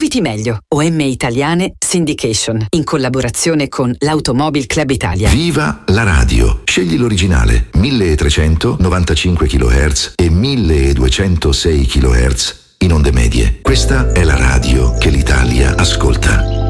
Abiti meglio. OM Italiane Syndication, in collaborazione con l'Automobile Club Italia. Viva la radio. Scegli l'originale 1395 kHz e 1206 kHz in onde medie. Questa è la radio che l'Italia ascolta.